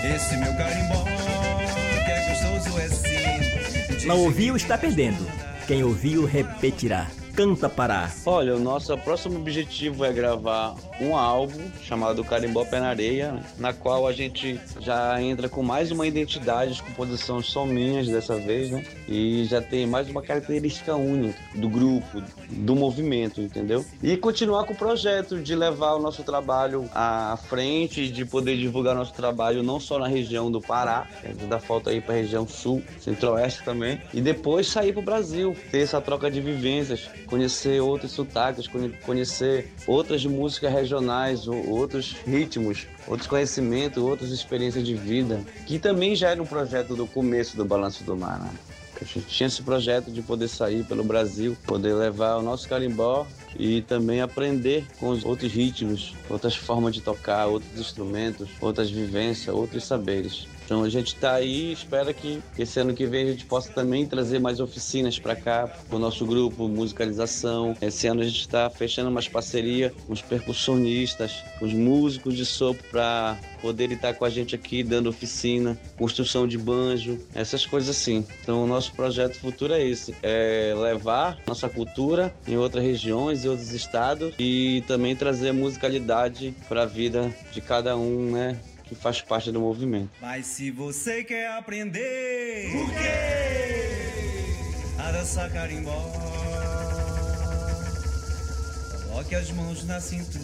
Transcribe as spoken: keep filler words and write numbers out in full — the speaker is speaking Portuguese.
Esse meu carimbó, que é gostoso é sim. Não ouviu, está perdendo. Quem ouviu, repetirá. Canta Pará. Olha, o nosso próximo objetivo é gravar um álbum chamado Carimbó Pé na Areia, na qual a gente já entra com mais uma identidade, as composições são minhas dessa vez, né? E já tem mais uma característica única do grupo, do movimento, entendeu? E continuar com o projeto de levar o nosso trabalho à frente, de poder divulgar nosso trabalho não só na região do Pará, dá falta aí para a região sul, centro-oeste também, e depois sair para o Brasil, ter essa troca de vivências, conhecer outros sotaques, conhecer outras músicas regionais, outros ritmos, outros conhecimentos, outras experiências de vida, que também já era um projeto do começo do Balanço do Mar, né? A gente tinha esse projeto de poder sair pelo Brasil, poder levar o nosso carimbó e também aprender com os outros ritmos, outras formas de tocar, outros instrumentos, outras vivências, outros saberes. Então a gente está aí e espera que esse ano que vem a gente possa também trazer mais oficinas para cá, para o nosso grupo, musicalização. Esse ano a gente está fechando umas parcerias com os percussionistas, com os músicos de sopro para poder estar com a gente aqui dando oficina, construção de banjo, essas coisas assim. Então o nosso projeto futuro é esse, é levar nossa cultura em outras regiões e outros estados e também trazer musicalidade para a vida de cada um, né, que faz parte do movimento. Mas se você quer aprender o quê? A dançar carimbó, coloque as mãos na cintura